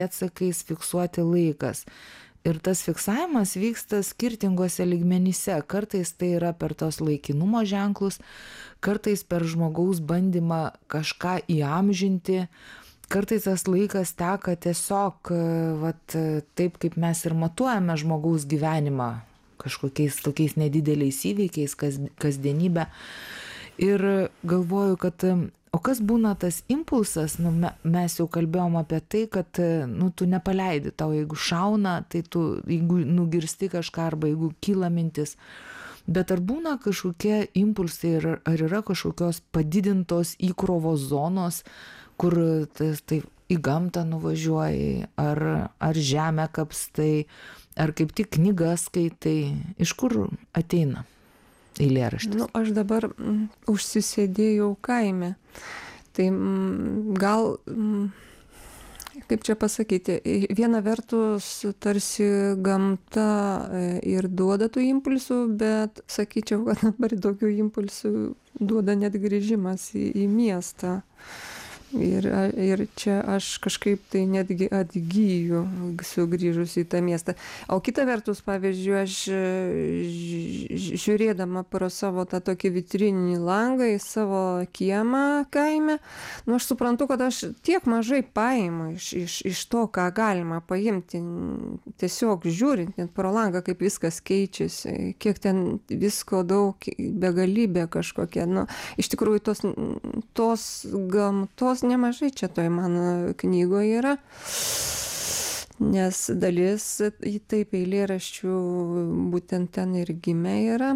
pėdsakais fiksuoti laikas. Ir tas fiksavimas vyksta skirtinguose lygmenyse. Kartais tai yra per tos laikinumo ženklus, kartais per žmogaus bandymą kažką įamžinti, kartais tas laikas teka tiesiog vat, taip, kaip mes ir matuojame žmogaus gyvenimą, kažkokiais tokiais nedideliais įvykiais, kasdienybę. Ir galvoju, kad o kas būna tas impulsas, nu, mes jau kalbėjom apie tai, kad nu, tu nepaleidi, tau jeigu šauna, tai tu, jeigu nugirsti kažką arba jeigu kyla mintis. Bet ar būna kažkokie impulsai ir ar yra kažkokios padidintos įkrovos zonos, kur tai į gamtą nuvažiuoji, ar žemę kapstai, ar kaip tik knygas skaitai, iš kur ateina eilėraštis? Nu, aš dabar užsisėdėjau kaime. Tai gal, kaip čia pasakyti, viena vertus tarsi gamta ir duoda tų impulsų, bet sakyčiau, kad dabar daugiau impulsų duoda net grįžimas į miestą. Ir čia aš kažkaip tai netgi atgyju sugrįžus į tą miestą. O kita vertus, pavyzdžiui, aš žiūrėdama pro savo tą tokį vitrininį langą į savo kiemą kaime, nu aš suprantu, kad aš tiek mažai paimu iš to, ką galima paimti, tiesiog žiūrint net pro langą, kaip viskas keičiasi, kiek ten visko daug, begalybė kažkokia. Nu, iš tikrųjų tos gamtos nemažai čia toj mano knygoje yra, nes dalis taip eilėraščių būtent ten ir gimė yra.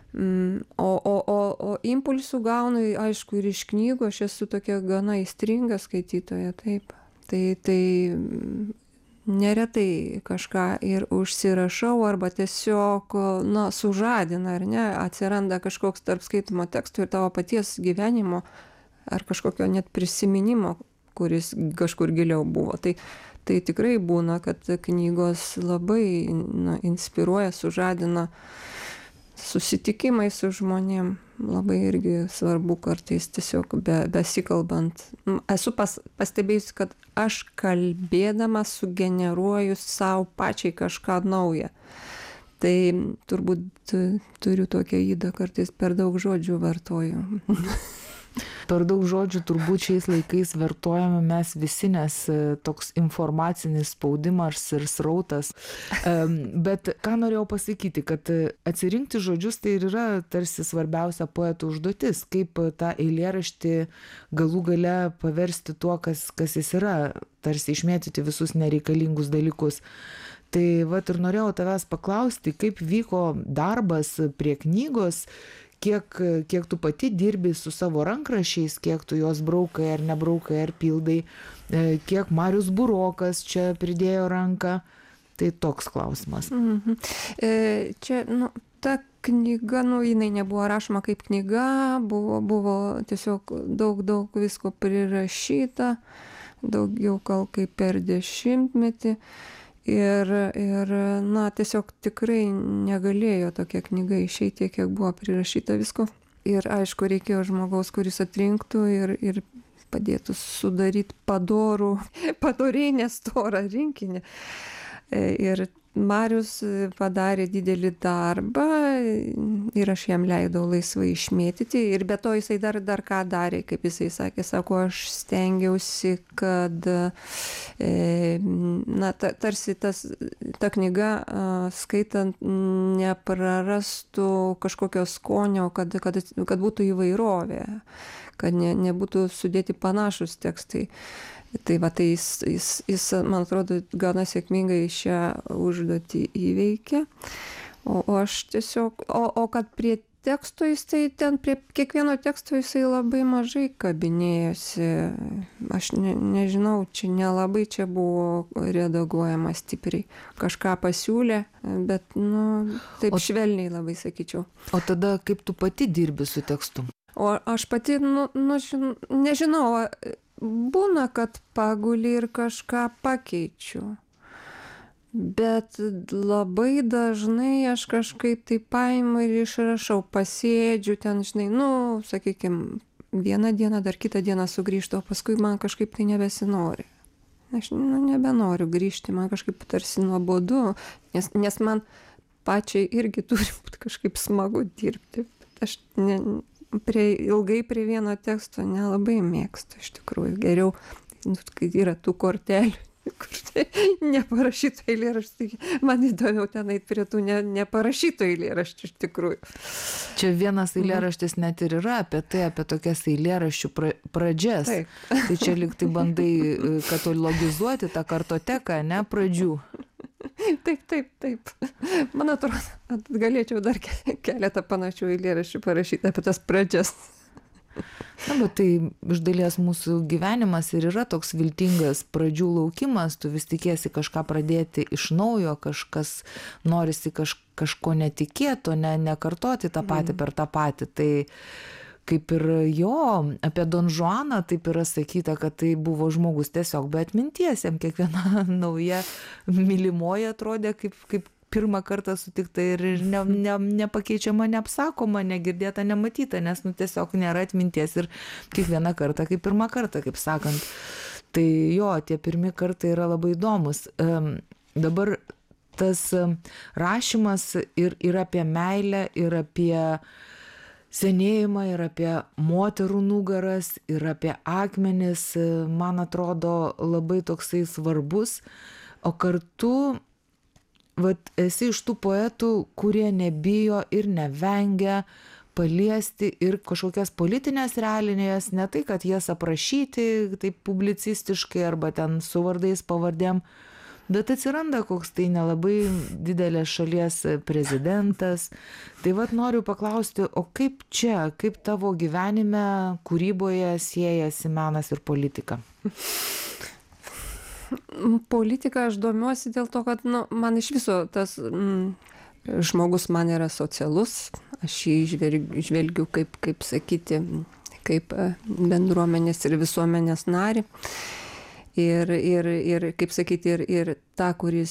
O impulsų gaunu, aišku, ir iš knygų, aš esu tokia gana aistringa skaitytoja, taip. Tai neretai kažką ir užsirašau arba tiesiog, na, sužadina, ar ne, atsiranda kažkoks tarp skaitomo teksto ir tavo paties gyvenimo ar kažkokio net prisiminimo, kuris kažkur giliau buvo. Tai tikrai būna, kad knygos labai inspiruoja, sužadina susitikimai su žmonėm. Labai irgi svarbu kartais tiesiog besikalbant. Esu pastebėjusi, kad aš kalbėdama sugeneruoju savo pačiai kažką naują. Tai turbūt turiu tokią ydą, kartais per daug žodžių vartoju. Per daug žodžių turbūt šiais laikais vartojame mes visi, nes toks informacinis spaudimas ir srautas. Bet ką norėjau pasakyti, kad atsirinkti žodžius tai ir yra tarsi svarbiausia poeto užduotis, kaip tą eilėraštį galų gale paversti tuo, kas jis yra, tarsi išmėtyti visus nereikalingus dalykus. Tai vat ir norėjau tavęs paklausti, kaip vyko darbas prie knygos, kiek tu pati dirbi su savo rankraščiais, kiek tu juos braukai ar nebraukai ar pildai, kiek Marius Burokas čia pridėjo ranką. Tai toks klausimas. Čia, nu, ta knyga, nu, jinai nebuvo rašoma kaip knyga, buvo tiesiog daug visko prirašyta, daugiau gal kaip per 10-metį. Ir na, tiesiog tikrai negalėjo tokia knyga išeiti, kiek buvo prirašyta visko. Ir aišku, reikėjo žmogaus, kuris atrinktų ir padėtų sudaryti padoriai nestorą rinkinį. Ir Marius padarė didelį darbą ir aš jam leidau laisvai išmėtyti. Ir be to jisai dar ką darė, kaip jisai sakė, sako, aš stengiausi, kad na, tarsi ta knyga skaitant neprarastų kažkokio skonio, kad būtų įvairovė, kad nebūtų sudėti panašus tekstai. Tai va, tai jis, man atrodo, gana sėkmingai šią užduotį įveikė. O aš tiesiog, o kad prie teksto jis, tai ten prie kiekvieno teksto jisai labai mažai kabinėjosi. Aš nežinau, čia nelabai čia buvo redaguojama stipriai. Kažką pasiūlė, bet, nu, taip švelniai labai sakyčiau. O tada kaip tu pati dirbi su tekstu? O aš pati, nežinau, būna, kad paguli ir kažką pakeičiu. Bet labai dažnai aš kažkaip tai paimu ir išrašau, pasėdžiu ten, žinai, sakykime, vieną dieną, dar kitą dieną sugrįžtu, o paskui man kažkaip tai nebesinori. aš nebenoriu grįžti, man kažkaip tarsi nuobodu, nes man pačiai irgi turi būt kažkaip smagu dirbti. Aš ilgai prie vieno teksto nelabai mėgstu, iš tikrųjų. Geriau, kai yra tų kortelių, kur tai neparašytų eilėraščių. Man įdomiau ten eit prie tų neparašytų eilėraščių, iš tikrųjų. Čia vienas eilėraštis net ir yra apie tai, apie tokias eilėraščių pradžias. Taip. Tai čia lyg tai bandai katalogizuoti tą kartoteką, ne, pradžių. Taip. Man atrodo, galėčiau dar keletą panašių eilėraščių parašyti apie tas pradžias. Na, bet tai iš dalies mūsų gyvenimas ir yra toks viltingas pradžių laukimas, tu vis tikiesi kažką pradėti iš naujo, kažkas norisi kažko netikėto, nekartoti tą patį per tą patį. Tai kaip ir jo, apie Don Žuaną taip yra sakyta, kad tai buvo žmogus tiesiog be atminties, jam kiekviena nauja mylimoji atrodė kaip pirmą kartą sutikta ir nepakeičiama, neapsakoma, negirdėta, nematyta, nes tiesiog nėra atminties ir kiekvieną kartą kaip pirmą kartą, kaip sakant. Tai jo, tie pirmi kartai yra labai įdomus. Dabar tas rašymas ir apie meilę, ir apie senėjimą, ir apie moterų nugaras, ir apie akmenis, man atrodo labai toksai svarbus, o kartu esi iš tų poetų, kurie nebijo ir nevengia paliesti ir kažkokias politinės realijas, ne tai, kad jas aprašyti taip publicistiškai arba ten su vardais pavardėm, bet atsiranda koks tai nelabai didelės šalies prezidentas. Tai noriu paklausti, o kaip čia, kaip tavo gyvenime, kūryboje siejasi menas ir politika? Politika aš domiuosi dėl to, kad man iš viso tas žmogus man yra socialus, aš jį žvelgiu kaip sakyti, kaip bendruomenės ir visuomenės narį. Ir kaip sakyti, ir tą, kuris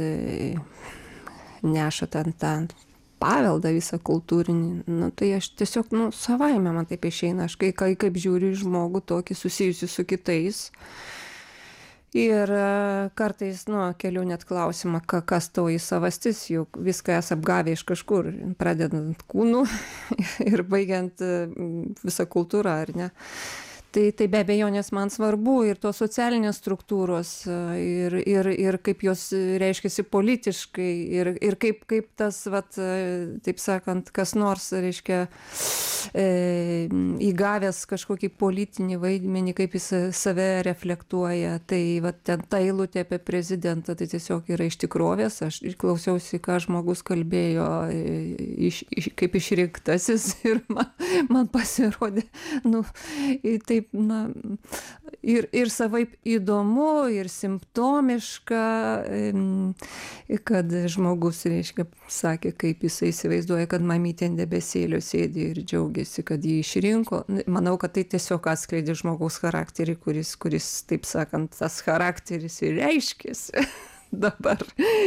neša tą paveldą visą kultūrinį, tai aš tiesiog, savaime man taip išeina, aš kaip žiūriu į žmogų tokį susijusi su kitais. Ir kartais, keliu net klausimą, kas toji savastis, juk viską esi apgavę iš kažkur, pradedant kūnų ir baigiant visą kultūrą, ar ne? Tai be abejonės man svarbu ir tos socialinės struktūros ir kaip jos reiškiasi politiškai ir kaip tas, taip sakant, kas nors, reiškia, įgavęs kažkokį politinį vaidmenį, kaip jis save reflektuoja. Tai ten ta eilutė apie prezidentą, tai tiesiog yra iš tikrovės. Aš klausiausi, ką žmogus kalbėjo kaip išrinktasis ir man pasirodė, taip, ir savaip įdomu, ir simptomiška, kad žmogus, reiškia, sakė, kaip jisai įsivaizduoja, kad mamytė ant debesėlio sėdi ir džiaugiasi, kad jį išrinko. Manau, kad tai tiesiog atskleidė žmogaus charakterį, kuris, taip sakant, tas charakteris ir reiškėsi. Dabar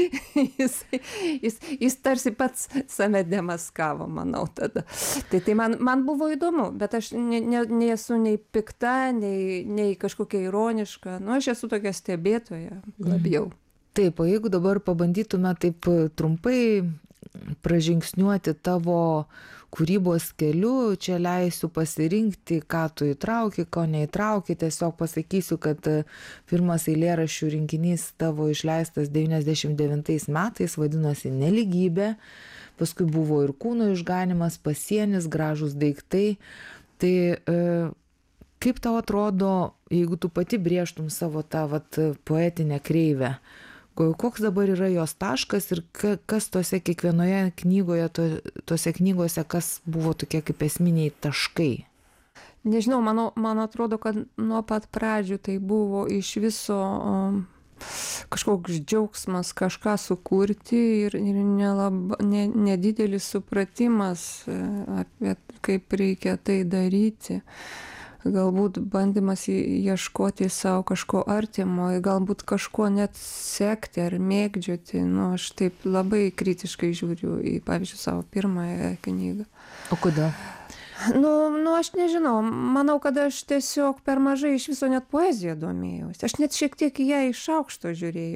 jis tarsi pats save demaskavo, manau, tada. Tai man buvo įdomu, bet aš nesu nei pikta, nei kažkokia ironiška. Aš esu tokia stebėtoja labiau. Taip, o jeigu dabar pabandytume taip trumpai pražingsniuoti tavo kūrybos keliu, čia leisiu pasirinkti, ką tu įtrauki, ko neįtrauki. Tiesiog pasakysiu, kad pirmas eilėraščių rinkinys tavo išleistas 99 metais vadinosi Nelygybė, paskui buvo ir Kūno išganymas, Pasienis, Gražūs daiktai. Tai kaip tau atrodo, jeigu tu pati brėžtum savo tą poetinę kreivę, koks dabar yra jos taškas ir kas tose kiekvienoje knygoje, tose knygose, kas buvo tokie kaip esminiai taškai? Nežinau, man atrodo, kad nuo pat pradžių tai buvo iš viso kažkoks džiaugsmas kažką sukurti ir nedidelis supratimas apie kaip reikia tai daryti. Galbūt bandymas ieškoti savo kažko artimo, galbūt kažko net sekti ar mėgdžioti. Aš taip labai kritiškai žiūriu į, pavyzdžiui, savo pirmąją knygą. O kodėl? Nu, aš nežinau, manau, kad aš tiesiog per mažai iš viso net poezija domėjausi. Aš net šiek tiek į ją iš aukšto žiūrėjau.